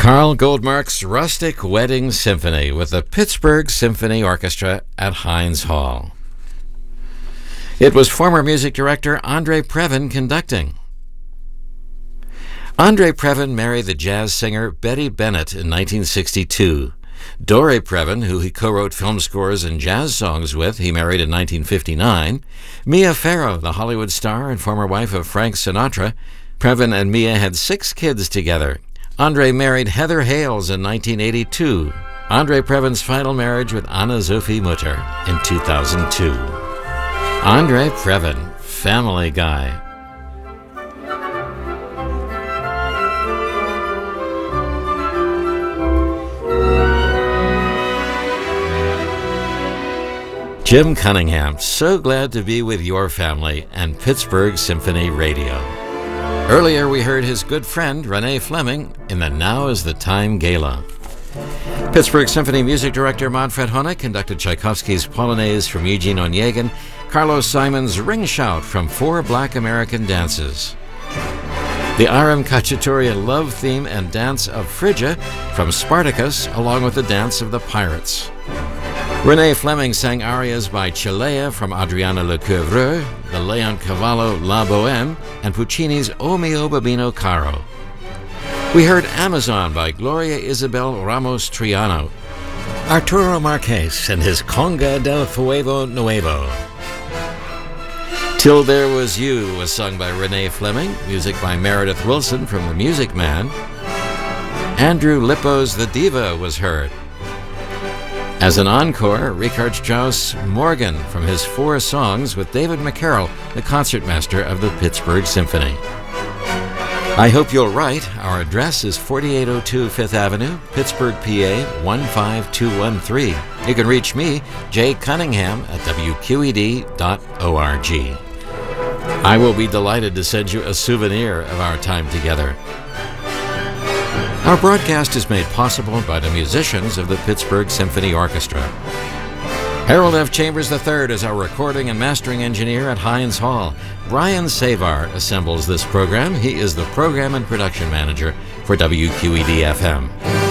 Carl Goldmark's Rustic Wedding Symphony with the Pittsburgh Symphony Orchestra at Heinz Hall. It was former music director Andre Previn conducting. Andre Previn married the jazz singer Betty Bennett in 1962. Dore Previn, who he co-wrote film scores and jazz songs with, he married in 1959. Mia Farrow, the Hollywood star and former wife of Frank Sinatra. Previn and Mia had 6 kids together. Andre married Heather Hales in 1982. Andre Previn's final marriage with Anna-Sophie Mutter in 2002. Andre Previn, Family Guy. Jim Cunningham, so glad to be with your family and Pittsburgh Symphony Radio. Earlier we heard his good friend Renee Fleming in the Now is the Time Gala. Pittsburgh Symphony music director Manfred Honeck conducted Tchaikovsky's Polonaise from Eugene Onegin, Carlos Simon's Ring Shout from 4 Black American Dances, the Aram Khachaturian love theme and dance of Phrygia from Spartacus, along with the dance of the Pirates. Renee Fleming sang arias by Chelea from Adriana Lecouvreur, the Leoncavallo La Bohème, and Puccini's O mio Babino Caro. We heard Amazon by Gloria Isabel Ramos Triano, Arturo Marquez and his Conga del Fuego Nuevo. Till There Was You was sung by Renee Fleming, music by Meredith Wilson from The Music Man. Andrew Lippo's The Diva was heard. As an encore, Richard Strauss Morgan from his 4 songs with David McCarroll, the concertmaster of the Pittsburgh Symphony. I hope you'll write. Our address is 4802 5th Avenue, Pittsburgh, PA 15213. You can reach me, Jay Cunningham, at wqed.org. I will be delighted to send you a souvenir of our time together. Our broadcast is made possible by the musicians of the Pittsburgh Symphony Orchestra. Harold F. Chambers III is our recording and mastering engineer at Heinz Hall. Brian Savar assembles this program. He is the program and production manager for WQED-FM.